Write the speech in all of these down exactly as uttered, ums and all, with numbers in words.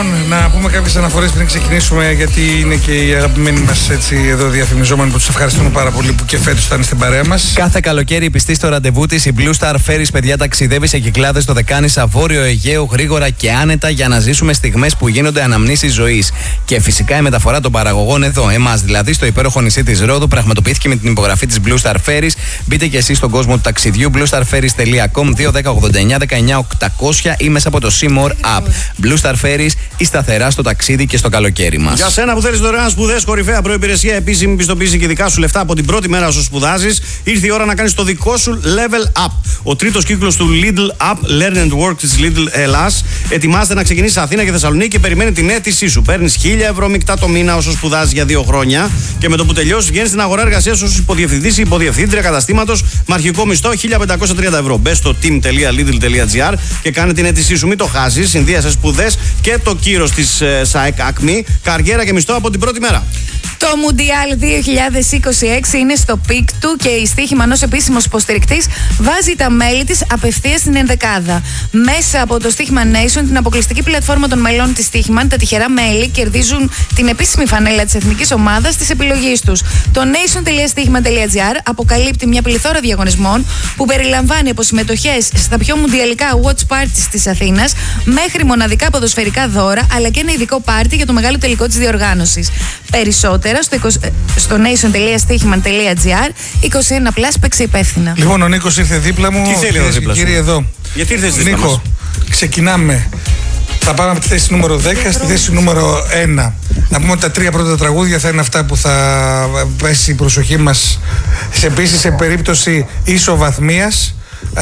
Να πούμε κάποιες αναφορές πριν ξεκινήσουμε, γιατί είναι και οι αγαπημένοι μας έτσι εδώ διαφημιζόμενοι που τους ευχαριστούμε πάρα πολύ που και φέτος ήταν στην παρέα μας. Κάθε καλοκαίρι η πιστή στο ραντεβού της, η Blue Star Ferries, παιδιά, ταξιδεύει σε Κυκλάδες στο Δεκάνησα, Βόρειο Αιγαίο, γρήγορα και άνετα για να ζήσουμε στιγμές που γίνονται αναμνήσεις ζωής. Και φυσικά η μεταφορά των παραγωγών εδώ, εμάς δηλαδή, στο υπέροχο νησί της Ρόδου, πραγματοποιήθηκε με την υπογραφή της Blue Star Ferries. Μπείτε και εσείς στον κόσμο του ταξιδιού, blue star ferries dot com, δύο ένα μηδέν ογδόντα εννιά δεκαεννιά οκτακόσια ή μέσα από το C More App. Blue Star Ferries, η σταθερά στο ταξίδι και στο καλοκαίρι μας. Για σένα που θέλεις δωρεάν σπουδές, κορυφαία προϋπηρεσία, επίσημη πιστοποίηση και δικά σου λεφτά από την πρώτη μέρα όσο σπουδάζεις, ήρθε η ώρα να κάνεις το δικό σου level up. Ο τρίτος κύκλος του Lidl Up Learn and Work της Lidl Ελλάς ετοιμάζεται να ξεκινήσει Αθήνα και Θεσσαλονίκη και περιμένει την αίτησή σου. Παίρνεις χίλια ευρώ μεικτά το μήνα όσο σπουδάζεις για δύο χρόνια και με το που τελειώσεις βγαίνεις στην αγορά εργασίας ως υποδιευθυντής ή υποδιευθύντρια καταστήματος με αρχικό μισθό χίλια πεντακόσια τριάντα ευρώ. Μπες στο team τελεία lidl τελεία gr και κάνε την αίτησή σου. Μην το χάσεις. Συνδύασε σπουδές και το κύρος της ε, ΣΑΕΚ Acme, καριέρα και μισθό από την πρώτη μέρα. Το Μουντιάλ δύο χιλιάδες είκοσι έξι είναι στο πικ του και η Στοίχημαν ως επίσημος υποστηρικτής βάζει τα μέλη της απευθείας στην ενδεκάδα. Μέσα από το Στοίχημαν Nation, την αποκλειστική πλατφόρμα των μελών της Στοίχημαν, τα τυχερά μέλη κερδίζουν την επίσημη φανέλα της εθνικής ομάδας της επιλογής τους. Το nation τελεία στοίχημαν τελεία gr αποκαλύπτει μια πληθώρα διαγωνισμών που περιλαμβάνει από συμμετοχές στα πιο μουντιαλικά watch parties της Αθήνας μέχρι μοναδικά ποδοσφαιρικά δώρα, αλλά και ένα ειδικό πάρτι για το μεγάλο τελικό της διοργάνωσης. Περισσότερα στο, στο nation τελεία στοίχημαν τελεία gr. είκοσι ένα πλας, παίξε υπεύθυνα. Λοιπόν, ο Νίκος ήρθε δίπλα μου. Τι θέλει εδώ δίπλα σου? Εδώ. Γιατί ήρθες δίπλα Νίκο, μας? ξεκινάμε. Θα πάμε από τη θέση νούμερο δέκα στη θέση νούμερο ένα. Να πούμε ότι τα τρία πρώτα τραγούδια θα είναι αυτά που θα πέσει η προσοχή μας. Επίσης, σε περίπτωση ισοβαθμίας,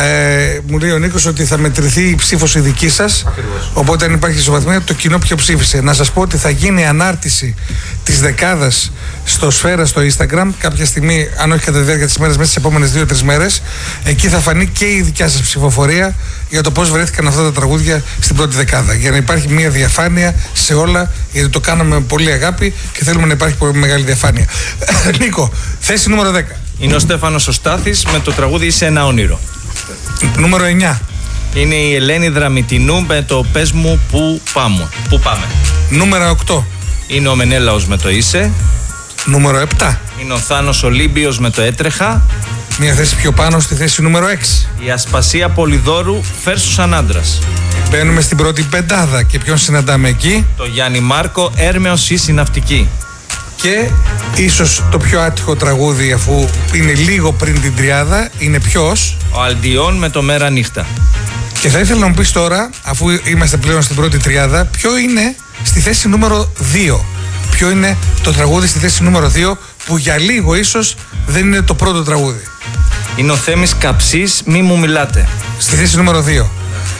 Ε, μου λέει ο Νίκος ότι θα μετρηθεί η ψήφος η δική σας. Οπότε, αν υπάρχει ισοβαθμία, το κοινό ποιο ψήφισε. Να σας πω ότι θα γίνει ανάρτηση της δεκάδας στο Σφαίρα στο Instagram κάποια στιγμή, αν όχι κατά τη διάρκεια της ημέρας, μέσα στις επόμενες δύο τρεις μέρες. Εκεί θα φανεί και η δικιά σας ψηφοφορία για το πώς βρέθηκαν αυτά τα τραγούδια στην πρώτη δεκάδα. Για να υπάρχει μια διαφάνεια σε όλα, γιατί το κάναμε με πολύ αγάπη και θέλουμε να υπάρχει πολύ μεγάλη διαφάνεια. Νίκο, θέση νούμερο δέκα. Είναι ο Στέφανος ο Στάθης με το τραγούδι «Είσαι ένα όνειρο». Νούμερο εννιά. Είναι η Ελένη Δραμητινού με το «Πες μου που πάμε». Πού πάμε. Νούμερο οκτώ. Είναι ο Μενέλαος με το «Είσαι». Νούμερο επτά. Είναι ο Θάνος Ολύμπιος με το «Έτρεχα». Μια θέση πιο πάνω στη θέση νούμερο έξι. Η Ασπασία Πολυδόρου «Φέρσου σαν άντρας». Μπαίνουμε στην πρώτη πεντάδα και ποιον συναντάμε εκεί? Το Γιάννη Μάρκο «Έρμεος ή συναυτική». Και ίσως το πιο άτυχο τραγούδι, αφού είναι λίγο πριν την τριάδα, είναι ποιος? Ο Αλντιόν με το «Μέρα νύχτα». Και θα ήθελα να μου πεις τώρα, αφού είμαστε πλέον στην πρώτη τριάδα, ποιο είναι στη θέση νούμερο δύο. Ποιο είναι το τραγούδι στη θέση νούμερο δύο, που για λίγο ίσως δεν είναι το πρώτο τραγούδι. Είναι ο Θέμης Καψής «Μη μου μιλάτε». Στη θέση νούμερο δύο.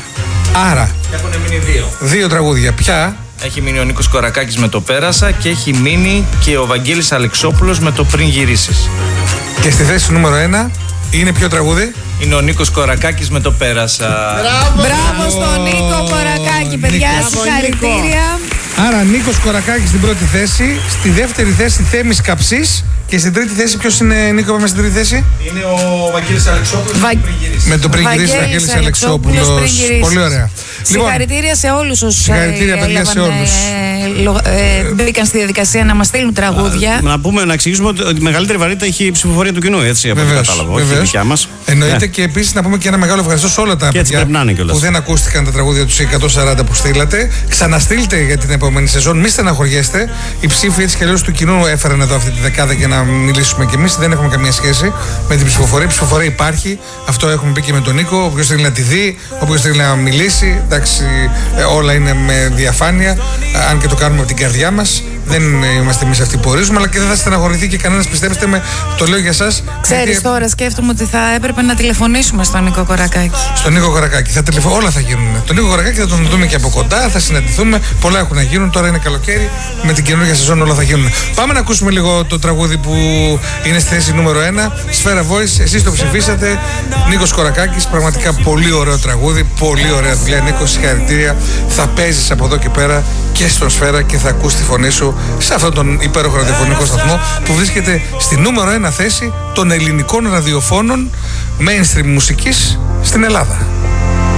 Άρα Έχουν μείνει δύο. Δύο τραγούδια. Ποια? Έχει μείνει ο Νίκος Κορακάκης με το «Πέρασα» και έχει μείνει και ο Βαγγέλης Αλεξόπουλος με το «Πριν γυρίσεις». Και στη θέση νούμερο ένα είναι ποιο τραγούδι? Είναι ο Νίκος Κορακάκης με το «Πέρασα». Μπράβο, Μπράβο στον Νίκο Κορακάκη, παιδιά, συγχαρητήρια. Άρα Νίκος Κορακάκης στην πρώτη θέση, στη δεύτερη θέση Θέμης Καψής και στην τρίτη θέση ποιος είναι, Νίκο, πάμε στην τρίτη θέση? Είναι ο Βαγγέλης Αλεξόπουλος Βα... με το «Πριν γυρίσεις», Βαγγέλης Αλεξόπουλος. Πολύ ωραία. Συγχαρητήρια λοιπόν, σε όλους όσους συγχαρητήρια, παιδιά, σε όλους. Ε, ε, μπήκαν στη διαδικασία να μας στείλουν τραγούδια. Α, να πούμε, να εξηγήσουμε ότι η μεγαλύτερη βαρύτητα έχει η ψηφοφορία του κοινού, έτσι, από ό,τι κατάλαβα. Όχι η δικιά μας. Εννοείται, yeah. Και επίσης να πούμε και ένα μεγάλο ευχαριστώ σε όλα τα παιδιά που δεν ακούστηκαν τα τραγούδια τους εκατόν σαράντα που στείλατε. Ξαναστείλτε για την επόμενη σεζόν, μη στεναχωριέστε. Οι ψήφοι έτσι κι αλλιώς του κοινού έφεραν εδώ αυτή τη δεκάδα για να μιλήσουμε κι εμείς. Δεν έχουμε καμία σχέση με την ψηφοφορία. Η ψηφοφορία υπάρχει. Αυτό έχουμε πει και με τον Νίκο. Όποιος θέλει να τη δει, όποιος θέλει να μιλήσει. Εντάξει, όλα είναι με διαφάνεια. Αν και το κάνουμε από την καρδιά μας. Δεν είμαστε εμείς αυτοί που ορίζουμε, αλλά και δεν θα στεναχωρηθεί και κανένας, πιστέψτε με, το λέω για εσάς. Ξέρεις, γιατί... τώρα σκέφτομαι ότι θα έπρεπε να τηλεφωνήσουμε στον Νίκο Κορακάκη. Στον Νίκο Κορακάκη. Θα τηλεφω... Όλα θα γίνουν. Τον Νίκο Κορακάκη θα τον δούμε και από κοντά, θα συναντηθούμε. Πολλά έχουν να γίνουν. Τώρα είναι καλοκαίρι. Με την καινούργια σεζόν όλα θα γίνουν. Πάμε να ακούσουμε λίγο το τραγούδι που είναι στη θέση νούμερο ένα. Σφαίρα Voice. Εσείς το ψηφίσατε. Νίκος Κορακάκης. Πραγματικά πολύ ωραίο τραγούδι. Πολύ ωραία δουλειά. Νίκο, συγχαρητήρια. Θα παίζεις από εδώ και πέρα και στον Σφαίρα και θα ακούς τη φωνή σου σε αυτόν τον υπέροχο ραδιοφωνικό σταθμό που βρίσκεται στη νούμερο ένα θέση των ελληνικών ραδιοφώνων mainstream μουσικής στην Ελλάδα.